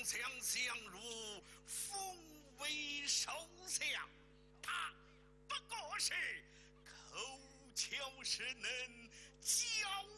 将相如，封为首相，他不过是口巧是能，狡